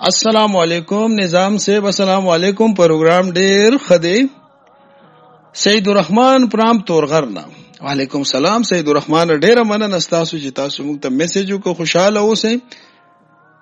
السلام علیکم نظام صاحب، السلام علیکم. پروګرام ډیر خدي. سید الرحمن پرام تورغرنا. وعلیکم سلام سید الرحمن. ډیر مننه تاسو چې تاسو موږ ته میسج وکړو. خوشاله اوسئ.